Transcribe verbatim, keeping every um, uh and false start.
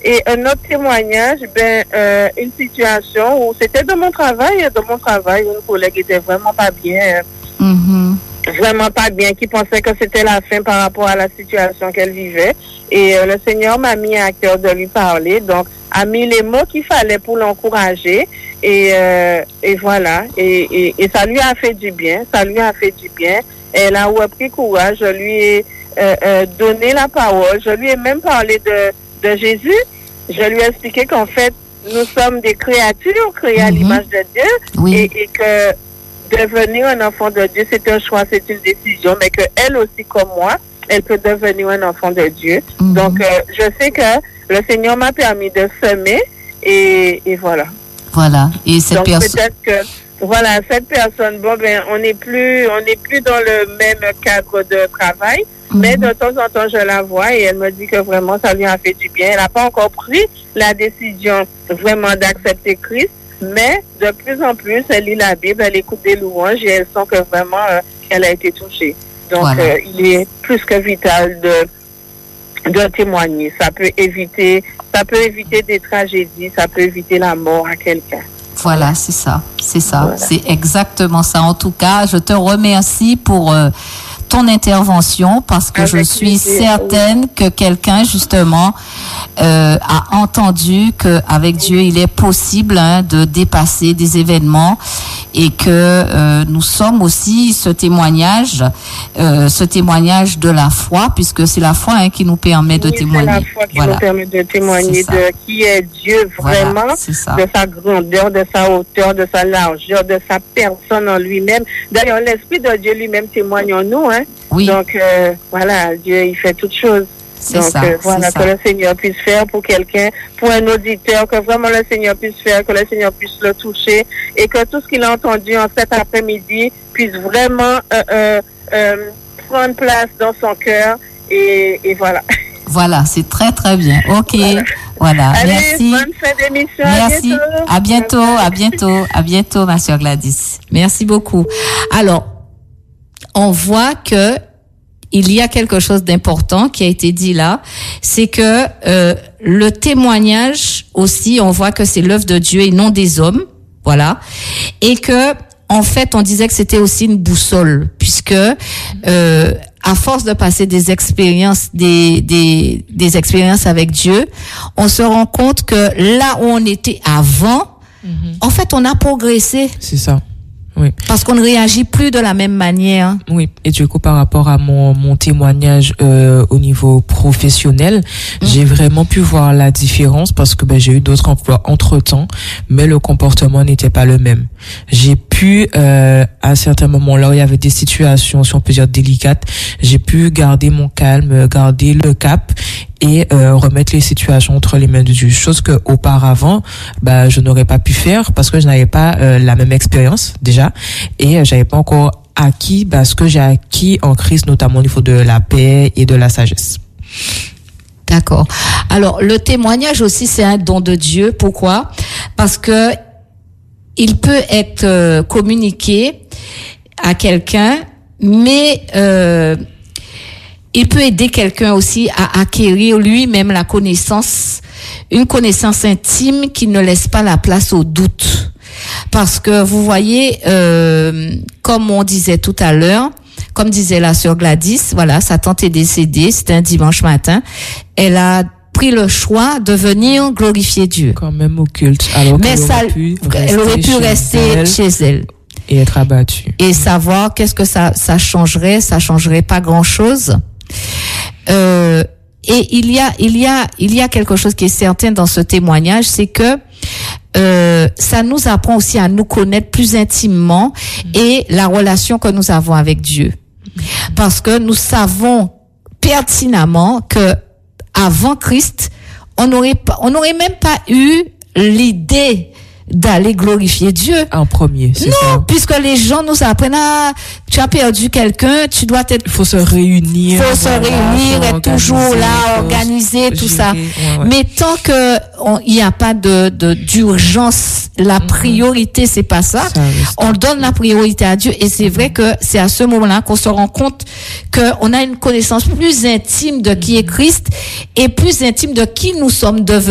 Et un autre témoignage, ben, euh, une situation où c'était dans mon travail, dans mon travail, une collègue était vraiment pas bien, Mm-hmm. vraiment pas bien, qui pensait que c'était la fin par rapport à la situation qu'elle vivait. Et euh, le Seigneur m'a mis à cœur de lui parler, donc a mis les mots qu'il fallait pour l'encourager. Et, euh, et voilà, et, et, et ça lui a fait du bien, ça lui a fait du bien. Elle a repris courage, je lui ai euh, euh, donné la parole, je lui ai même parlé de, de Jésus. Je lui ai expliqué qu'en fait, nous sommes des créatures créées à mm-hmm. l'image de Dieu, oui. et, et que devenir un enfant de Dieu, c'est un choix, c'est une décision, mais qu'elle aussi, comme moi, elle peut devenir un enfant de Dieu. Mm-hmm. Donc, euh, je sais que le Seigneur m'a permis de semer, et, et voilà. Voilà. Et cette Donc, personne... peut-être que, voilà, cette personne, bon, ben, on n'est plus, on n'est plus dans le même cadre de travail, mm-hmm. mais de temps en temps, je la vois et elle me dit que vraiment, ça lui a fait du bien. Elle n'a pas encore pris la décision vraiment d'accepter Christ, mais de plus en plus, elle lit la Bible, elle écoute des louanges et elle sent que vraiment, euh, elle a été touchée. Donc, voilà. euh, il est plus que vital de, de témoigner. Ça peut éviter, ça peut éviter des tragédies, ça peut éviter la mort à quelqu'un. Voilà, c'est ça, c'est ça, voilà. C'est exactement ça. En tout cas, je te remercie pour euh, ton intervention parce que Avec je suis plaisir, certaine oui. que quelqu'un justement euh, a entendu que avec Dieu il est possible hein, de dépasser des événements et que euh, nous sommes aussi ce témoignage, euh, ce témoignage de la foi puisque c'est la foi hein, qui nous permet de oui, témoigner. C'est la foi qui voilà. nous permet de témoigner de qui est Dieu vraiment, voilà, ça. de sa grandeur, de sa hauteur, de sa largeur, de sa personne en lui-même. D'ailleurs, l'Esprit de Dieu lui-même témoigne en nous. Hein. Oui. Donc, euh, voilà, Dieu, il fait toutes choses. C'est Donc, ça, euh, voilà, c'est que ça. le Seigneur puisse faire pour quelqu'un, pour un auditeur, que vraiment le Seigneur puisse faire, que le Seigneur puisse le toucher et que tout ce qu'il a entendu en cet après-midi puisse vraiment euh, euh, euh, prendre place dans son cœur et, et voilà. Voilà, c'est très très bien. Ok, voilà. voilà. Allez, merci. Bonne fin d'émission. Merci. À bientôt, à bientôt, à bientôt, ma sœur Gladys. Merci beaucoup. Alors, on voit que il y a quelque chose d'important qui a été dit là, c'est que euh, le témoignage aussi, on voit que c'est l'œuvre de Dieu et non des hommes, voilà, et que en fait, on disait que c'était aussi une boussole, puisque euh, à force de passer des expériences, des des des expériences avec Dieu, on se rend compte que là où on était avant, mm-hmm. en fait, on a progressé. C'est ça. Oui. Parce qu'on ne réagit plus de la même manière. Oui. Et du coup, par rapport à mon, mon témoignage euh, au niveau professionnel, mmh. j'ai vraiment pu voir la différence parce que ben, j'ai eu d'autres emplois entre-temps, mais le comportement n'était pas le même. J'ai pu, euh, à certains moments-là, où il y avait des situations, si on peut dire, délicates, j'ai pu garder mon calme, garder le cap et euh, remettre les situations entre les mains de Dieu. Chose que auparavant, bah, je n'aurais pas pu faire parce que je n'avais pas euh, la même expérience déjà et euh, j'avais pas encore acquis bah, ce que j'ai acquis en Christ, notamment au niveau de la paix et de la sagesse. D'accord. Alors le témoignage aussi c'est un don de Dieu. Pourquoi ? Parce que il peut être euh, communiqué à quelqu'un, mais euh, il peut aider quelqu'un aussi à acquérir lui-même la connaissance, une connaissance intime qui ne laisse pas la place au doute. Parce que vous voyez, euh, comme on disait tout à l'heure, comme disait la sœur Gladys, voilà, sa tante est décédée, c'était un dimanche matin, elle a pris le choix de venir glorifier Dieu. Quand même au culte. Alors Mais ça, aurait pu elle aurait pu chez rester elle chez elle. Et être abattue. Et savoir qu'est-ce que ça, ça changerait, ça changerait pas grand-chose. Euh, et il y a, il y a, il y a quelque chose qui est certain dans ce témoignage, c'est que euh, ça nous apprend aussi à nous connaître plus intimement et la relation que nous avons avec Dieu, parce que nous savons pertinemment que avant Christ, on n'aurait pas, on n'aurait même pas eu l'idée d'aller glorifier Dieu. En premier, c'est non, ça. Non, puisque les gens nous apprennent, ah, tu as perdu quelqu'un, tu dois être... Il faut se réunir. Il faut se réunir, être toujours là, organiser, tout ça. Ouais, ouais. Mais tant que il n'y a pas de, de d'urgence, la mm-hmm. priorité, c'est pas ça. ça on donne la priorité à Dieu et c'est mm-hmm. vrai que c'est à ce moment-là qu'on se rend compte qu'on a une connaissance plus intime de qui est Christ et plus intime de qui nous sommes devenus.